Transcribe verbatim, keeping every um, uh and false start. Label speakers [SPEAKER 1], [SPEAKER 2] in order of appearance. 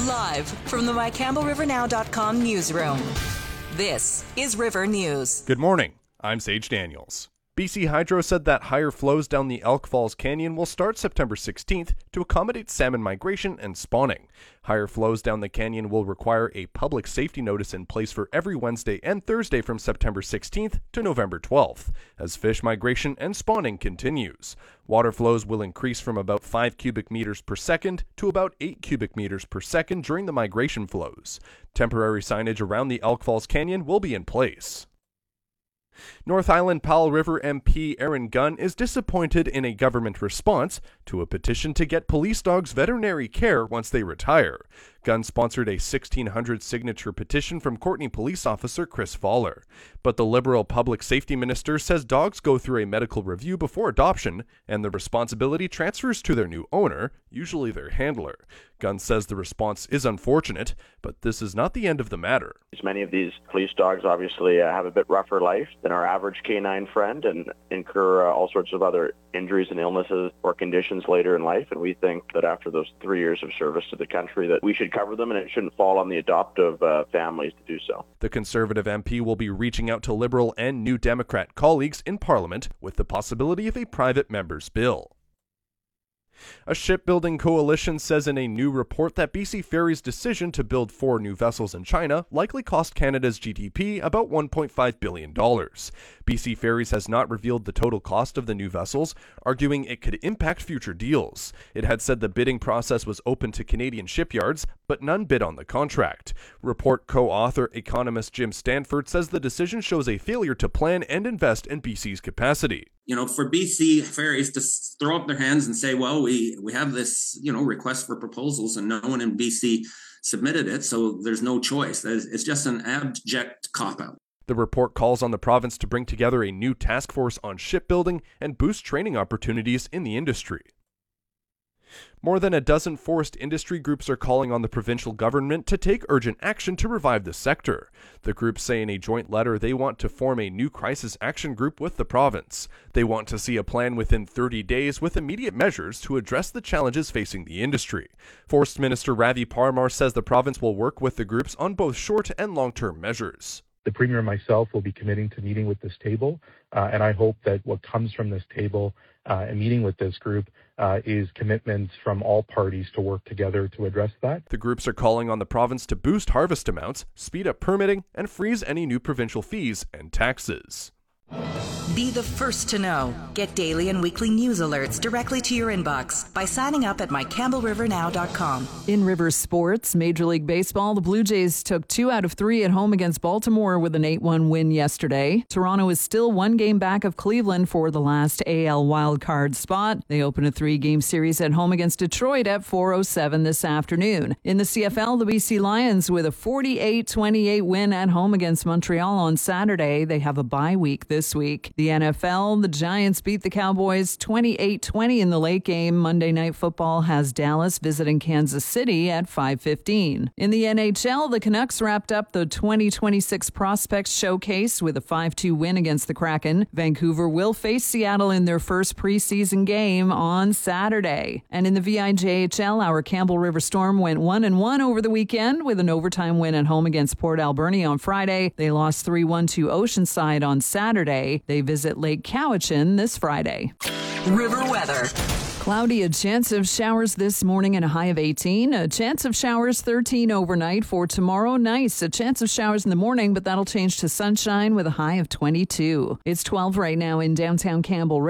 [SPEAKER 1] Live from the my campbell river now dot com newsroom. This is River News.
[SPEAKER 2] Good morning. I'm Sage Daniels. B C Hydro said that higher flows down the Elk Falls Canyon will start September sixteenth to accommodate salmon migration and spawning. Higher flows down the canyon will require a public safety notice in place for every Wednesday and Thursday from September sixteenth to November twelfth, as fish migration and spawning continues. Water flows will increase from about five cubic meters per second to about eight cubic meters per second during the migration flows. Temporary signage around the Elk Falls Canyon will be in place. North Island Powell River M P Aaron Gunn is disappointed in a government response to a petition to get police dogs veterinary care once they retire. Gunn sponsored a sixteen hundred signature petition from Courtenay police officer Chris Fowler. But the Liberal Public Safety Minister says dogs go through a medical review before adoption, and the responsibility transfers to their new owner, usually their handler. Gunn says the response is unfortunate, but this is not the end of the matter.
[SPEAKER 3] Many of these police dogs obviously uh, have a bit rougher life than our average canine friend and incur uh, all sorts of other injuries and illnesses or conditions later in life. And we think that after those three years of service to the country that we should cover them, and it shouldn't fall on the adoptive uh, families to do so.
[SPEAKER 2] The Conservative M P will be reaching out to Liberal and New Democrat colleagues in Parliament with the possibility of a private member's bill. A shipbuilding coalition says in a new report that B C Ferry's decision to build four new vessels in China likely cost Canada's G D P about one point five billion dollars. B C Ferries has not revealed the total cost of the new vessels, arguing it could impact future deals. It had said the bidding process was open to Canadian shipyards, but none bid on the contract. Report co-author economist Jim Stanford says the decision shows a failure to plan and invest in B C's capacity.
[SPEAKER 4] You know, for B C Ferries to throw up their hands and say, well, we, we have this, you know, request for proposals and no one in B C submitted it, so there's no choice. It's just an abject cop-out.
[SPEAKER 2] The report calls on the province to bring together a new task force on shipbuilding and boost training opportunities in the industry. More than a dozen forest industry groups are calling on the provincial government to take urgent action to revive the sector. The groups say in a joint letter they want to form a new crisis action group with the province. They want to see a plan within thirty days with immediate measures to address the challenges facing the industry. Forest Minister Ravi Parmar says the province will work with the groups on both short and long-term measures.
[SPEAKER 5] The Premier and myself will be committing to meeting with this table, uh, and I hope that what comes from this table uh, and meeting with this group uh, is commitments from all parties to work together to address that.
[SPEAKER 2] The groups are calling on the province to boost harvest amounts, speed up permitting, and freeze any new provincial fees and taxes.
[SPEAKER 1] Be the first to know. Get daily and weekly news alerts directly to your inbox by signing up at my campbell river now dot com.
[SPEAKER 6] In River Sports, Major League Baseball, the Blue Jays took two out of three at home against Baltimore with an eight one win yesterday. Toronto is still one game back of Cleveland for the last A L wildcard spot. They open a three-game series at home against Detroit at four oh seven this afternoon. In the C F L, the B C Lions with a forty-eight twenty-eight win at home against Montreal on Saturday. They have a bye week this week. The N F L, the Giants beat the Cowboys twenty-eight twenty in the late game. Monday Night Football has Dallas visiting Kansas City at five fifteen. In the N H L, the Canucks wrapped up the twenty twenty-six Prospects Showcase with a five two win against the Kraken. Vancouver will face Seattle in their first preseason game on Saturday. And in the V I J H L, our Campbell River Storm went one and one over the weekend with an overtime win at home against Port Alberni on Friday. They lost three one to Oceanside on Saturday. They visit Lake Cowichan this Friday.
[SPEAKER 1] River weather.
[SPEAKER 6] Cloudy, a chance of showers this morning and a high of eighteen. A chance of showers thirteen overnight for tomorrow. Nice. A chance of showers in the morning, but that'll change to sunshine with a high of twenty-two. It's twelve right now in downtown Campbell River.